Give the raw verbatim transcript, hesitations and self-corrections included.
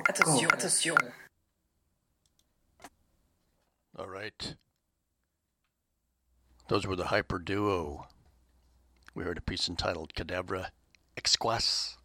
Attention, attention. All right. Those were the Hyper Duo. We heard a piece entitled Cadabra Exquas.